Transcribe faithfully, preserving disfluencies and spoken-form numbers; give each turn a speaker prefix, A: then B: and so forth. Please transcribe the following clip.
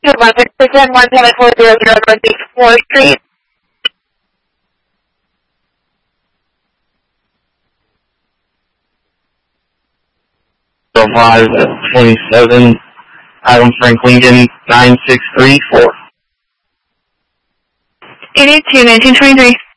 A: to one six percent, one seven four zero zero Northeast fourth Street.
B: five twenty-seven, Adam Frank Lincoln, nine six three four.
A: eight eight two, nineteen twenty-three.